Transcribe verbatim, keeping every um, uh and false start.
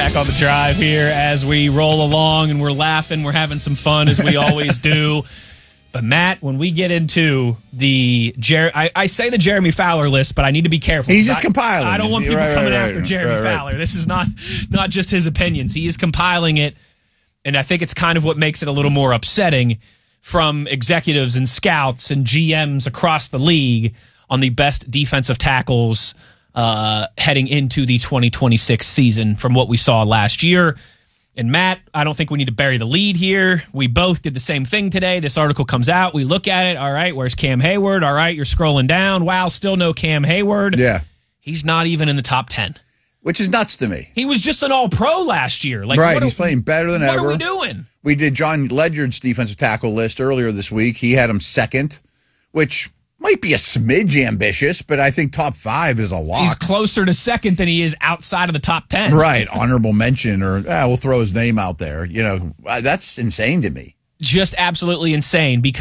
back on the drive here as we roll along, and we're laughing. We're having some fun, as we always do. But, Matt, when we get into the Jer- – I, I say the Jeremy Fowler list, but I need to be careful. He's just I, compiling. I don't want people right, coming right, after right, Jeremy right, right. Fowler. This is not not just his opinions. He is compiling it, and I think it's kind of what makes it a little more upsetting from executives and scouts and G Ms across the league on the best defensive tackles uh, heading into the twenty twenty-six season from what we saw last year. And Matt, I don't think we need to bury the lead here. We both did the same thing today. This article comes out. We look at it. All right, where's Cam Hayward? All right, you're scrolling down. Wow, still no Cam Hayward. Yeah. He's not even in the top ten. Which is nuts to me. He was just an all-pro last year. Like, right, what he's are, playing better than what ever. What are we doing? We did John Ledyard's defensive tackle list earlier this week. He had him second, which might be a smidge ambitious, but I think top five is a lot. He's closer to second than he is outside of the top ten. Right, honorable mention, or ah, we'll throw his name out there. You know, that's insane to me. Just absolutely insane because